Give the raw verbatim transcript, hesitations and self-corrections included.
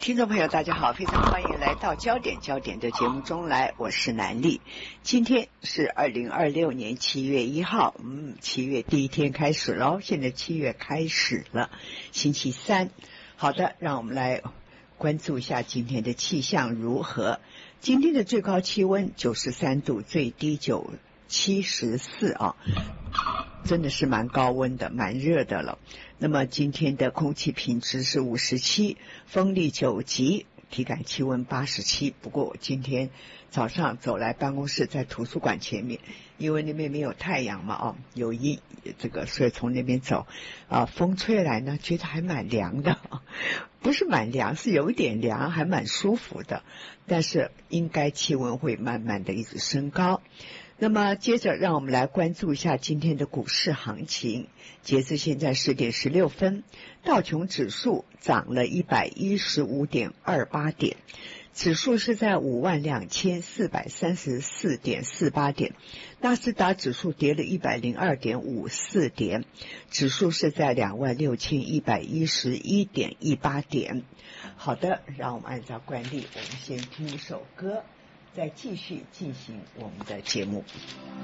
听众朋友大家好，非常欢迎来到焦点焦点的节目中来，我是南丽。今天是二零二六年七月一号，嗯，七月第一天开始了，现在七月开始了，星期三。好的，让我们来关注一下今天的气象如何。今天的最高气温九十三度，最低九七十四啊，真的是蛮高温的，蛮热的了。那么今天的空气品质是五十七，风力九级，体感气温八十七。不过我今天早上走来办公室，在图书馆前面，因为那边没有太阳嘛，哦，有阴，这个所以从那边走，啊，风吹来呢，觉得还蛮凉的，不是蛮凉，是有一点凉，还蛮舒服的。但是应该气温会慢慢的一直升高。那么接着让我们来关注一下今天的股市行情。截至现在十点十六分，道琼指数涨了一百一十五点二八点，指数是在五万两千四百三十四点四八点，纳斯达指数跌了一百零二点五四点，指数是在两万六千一百一十一点一八点。好的，让我们按照惯例，我们先听一首歌，再继续进行我们的节目。